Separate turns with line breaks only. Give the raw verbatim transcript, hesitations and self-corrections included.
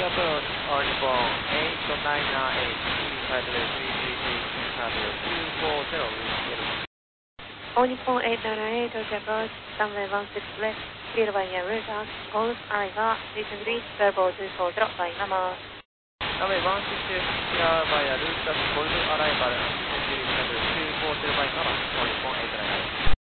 approach, or Nippon eight nine eight, Flight level three three three, Flight two four zero, wind
All Nippon eight nine eight, Tokyo approach, runway one six left, clear by air route, Golf Alpha, station three, Bravo two four zero, by Mama.
Runway one six left, clear by air route, Golf Arrival, station three, two four zero, by Mama, All Nippon eight nine eight.